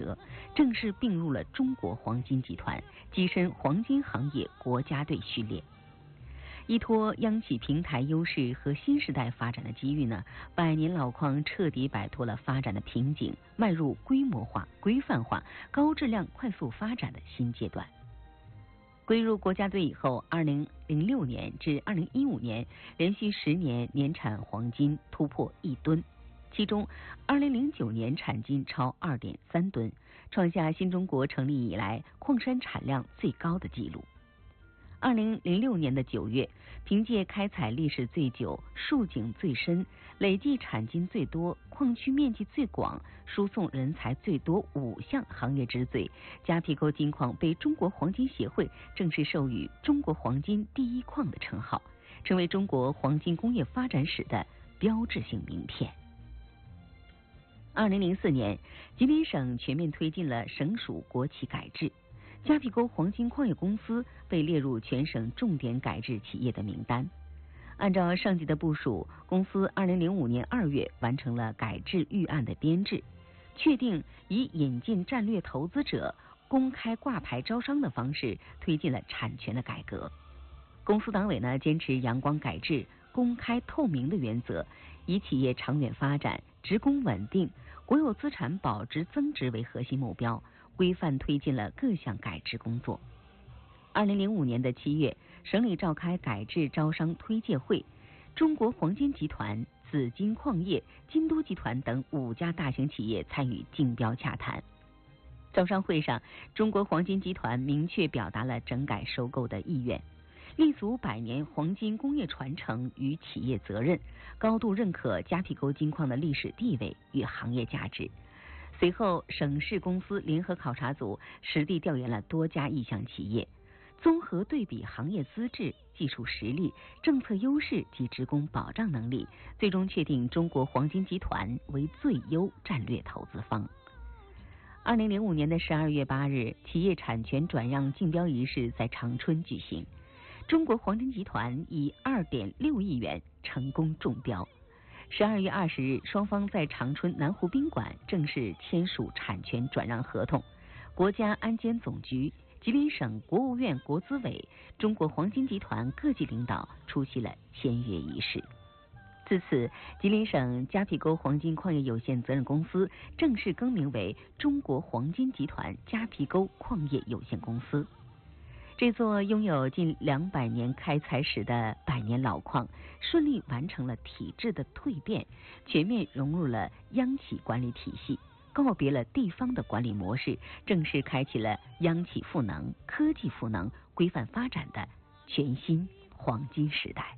折，正式并入了中国黄金集团，跻身黄金行业国家队序列。依托央企平台优势和新时代发展的机遇呢，百年老矿彻底摆脱了发展的瓶颈，迈入规模化、规范化、高质量快速发展的新阶段。归入国家队以后，2006年至2015年连续10年年产黄金突破1吨，其中2009年产金超2.3吨，创下新中国成立以来矿山产量最高的纪录。2006年的9月，凭借开采历史最久、数井最深、累计产金最多、矿区面积最广、输送人才最多5项行业之最，迦皮沟金矿被中国黄金协会正式授予中国黄金第一矿的称号，成为中国黄金工业发展史的标志性名片。2004年，吉林省全面推进了省属国企改制，迦皮沟黄金矿业公司被列入全省重点改制企业的名单。按照上级的部署，公司2005年2月完成了改制预案的编制，确定以引进战略投资者、公开挂牌招商的方式推进了产权的改革。公司党委呢，坚持阳光改制、公开透明的原则，以企业长远发展、职工稳定、国有资产保值增值为核心目标，规范推进了各项改制工作。2005年的7月，省里召开改制招商推介会，中国黄金集团、紫金矿业、金都集团等5家大型企业参与竞标洽谈。招商会上，中国黄金集团明确表达了整改收购的意愿，立足100年黄金工业传承与企业责任，高度认可迦皮沟金矿的历史地位与行业价值。随后，省市公司联合考察组实地调研了多家意向企业，综合对比行业资质、技术实力、政策优势及职工保障能力，最终确定中国黄金集团为最优战略投资方。2005年的12月8日，企业产权转让竞标仪式在长春举行，中国黄金集团以2.6亿元成功中标。12月20日，双方在长春南湖宾馆正式签署产权转让合同。国家安监总局、吉林省国务院国资委、中国黄金集团各级领导出席了签约仪式。自此，吉林省迦皮沟黄金矿业有限责任公司正式更名为中国黄金集团迦皮沟矿业有限公司。这座拥有近200年开采史的百年老矿，顺利完成了体制的蜕变，全面融入了央企管理体系，告别了地方的管理模式，正式开启了央企赋能、科技赋能、规范发展的全新黄金时代。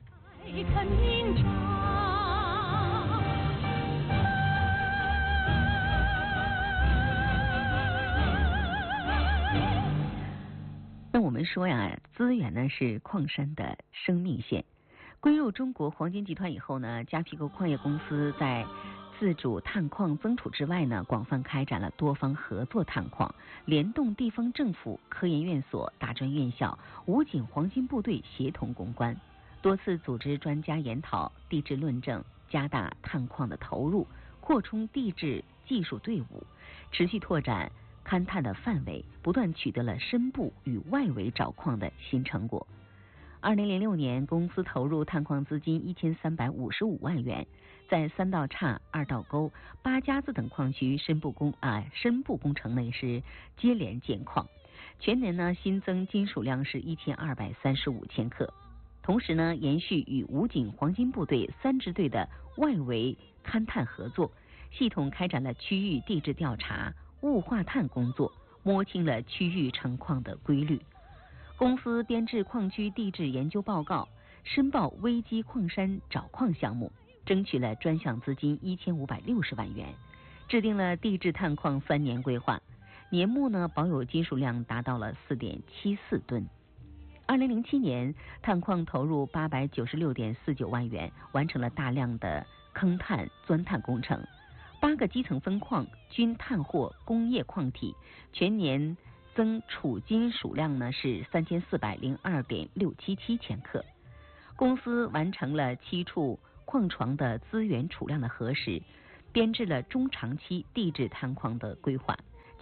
那我们说呀，资源呢是矿山的生命线。归入中国黄金集团以后呢，迦皮沟矿业公司在自主探矿增储之外呢，广泛开展了多方合作探矿，联动地方政府、科研院所、大专院校、武警黄金部队协同攻关，多次组织专家研讨、地质论证，加大探矿的投入，扩充地质技术队伍，持续拓展勘探的范围，不断取得了深部与外围找矿的新成果。2006年，公司投入探矿资金1355万元，在3道岔、2道沟、8家子等矿区深部工程内是接连建矿，全年呢新增金属量是1235千克。同时呢，延续与武警黄金部队3支队的外围勘探合作，系统开展了区域地质调查、雾化探工作，摸清了区域成矿的规律。公司编制矿区地质研究报告，申报危机矿山找矿项目，争取了专项资金1560万元，制定了地质探矿3年规划，年末呢保有金属量达到了4.74吨。2007年，探矿投入896.49万元，完成了大量的坑探、钻探工程，8个基层分矿均探获工业矿体，全年增储金数量呢是3402.677千克。公司完成了7处矿床的资源储量的核实，编制了中长期地质探矿的规划，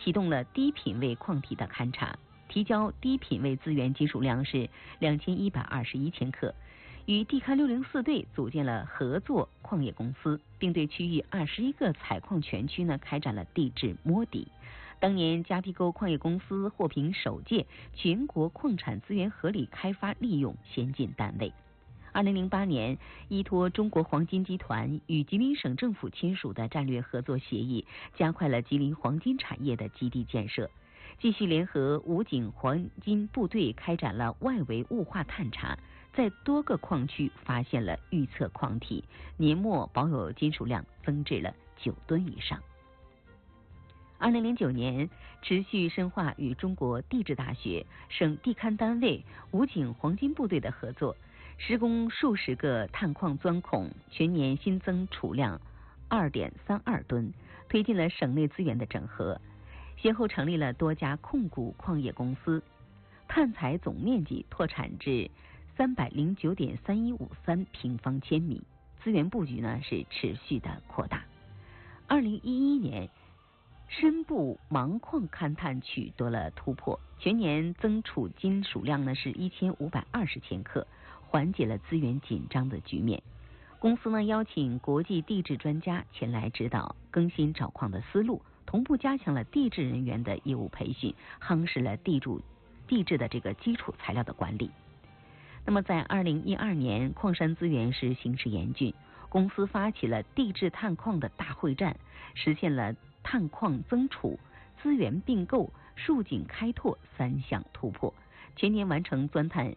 启动了低品位矿体的勘查，提交低品位资源金属量是2121千克，与地勘604队组建了合作矿业公司，并对区域21个采矿全区开展了地质摸底。当年夹皮沟矿业公司获评首届全国矿产资源合理开发利用先进单位。2008年，依托中国黄金集团与吉林省政府签署的战略合作协议，加快了吉林黄金产业的基地建设，继续联合武警黄金部队开展了外围雾化探查，在多个矿区发现了预测矿体，年末保有金属量增至了9吨以上。2009年，持续深化与中国地质大学、省地勘单位、武警黄金部队的合作，施工数十个探矿钻孔，全年新增储量2.32吨，推进了省内资源的整合，先后成立了多家控股矿业公司，探采总面积拓展至309.3153平方千米，资源布局是持续的扩大。2011年，深部锰矿勘探取得了突破，全年增储金属量是1520千克，缓解了资源紧张的局面。公司邀请国际地质专家前来指导，更新找矿的思路，同步加强了地质人员的业务培训，夯实了地质的这个基础材料的管理。那么在2012年，矿山资源是形势严峻，公司发起了地质探矿的大会战，实现了探矿增储、资源并购、竖井开拓3项突破，全年完成钻探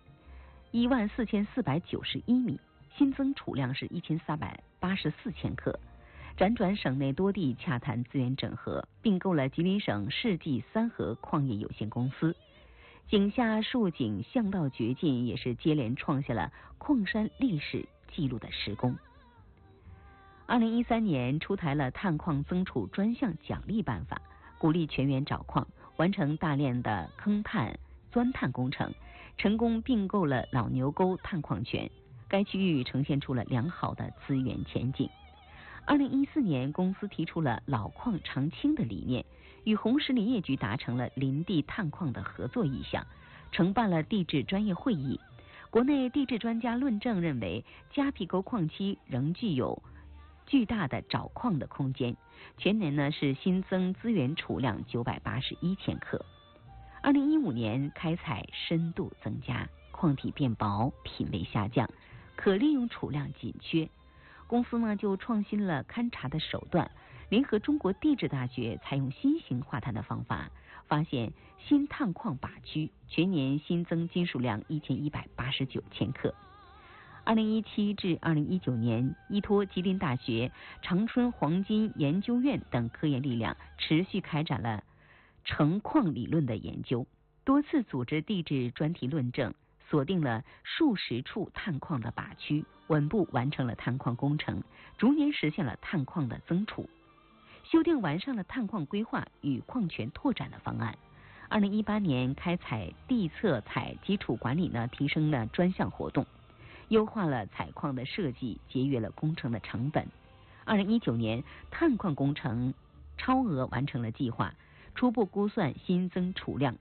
14491米，新增储量是1384千克。辗转省内多地洽谈资源整合，并购了吉林省世纪三河矿业有限公司。井下竖井巷道掘进也是接连创下了矿山历史记录的施工。2013年出台了探矿增储专项奖励办法，鼓励全员找矿，完成大量的坑探、钻探工程，成功并购了老牛沟探矿权，该区域呈现出了良好的资源前景。2014年，公司提出了老矿长青的理念，与红石林业局达成了林地探矿的合作意向，承办了地质专业会议。国内地质专家论证认为，夹皮沟矿区仍具有巨大的找矿的空间，全年是新增资源储量981千克。2015年开采深度增加，矿体变薄，品位下降，可利用储量紧缺。公司就创新了勘察的手段，联合中国地质大学采用新型化探的方法，发现新探矿靶区，全年新增金属量1189千克。2017至2019年，依托吉林大学、长春黄金研究院等科研力量，持续开展了成矿理论的研究，多次组织地质专题论证，锁定了数十处探矿的靶区，稳步完成了探矿工程，逐年实现了探矿的增储，修订完善了探矿规划与矿权拓展的方案。2018年开采地测采基础管理提升了专项活动，优化了采矿的设计，节约了工程的成本。2019年，探矿工程超额完成了计划，初步估算新增储量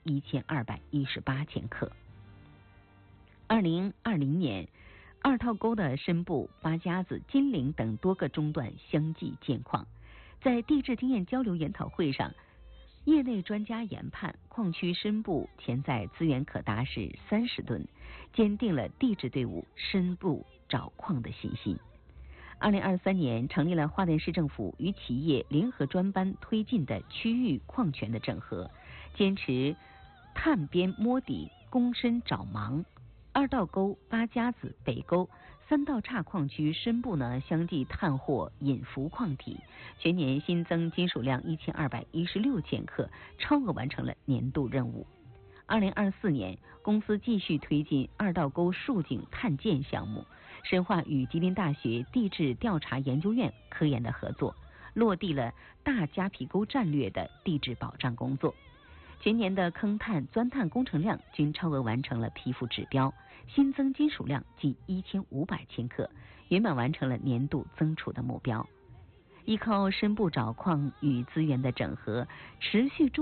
1218千克。2020年，二套沟的深部、八家子、金陵等多个中段相继建矿。在地质经验交流研讨会上，业内专家研判矿区深部潜在资源可达是30吨，坚定了地质队伍深部找矿的信心。2023年成立了桦甸市政府与企业联合专班推进的区域矿权的整合，坚持探边摸底、攻深找盲。二道沟、八家子、北沟三道岔矿区深部相继探获隐伏矿体，全年新增金属量1216千克，超额完成了年度任务。2024年，公司继续推进二道沟竖井探建项目，深化与吉林大学地质调查研究院科研的合作，落地了大夹皮沟战略的地质保障工作。全年的坑探、钻探工程量均超额完成了批复指标，新增金属量近1500千克，圆满完成了年度增储的目标。依靠深部找矿与资源的整合，持续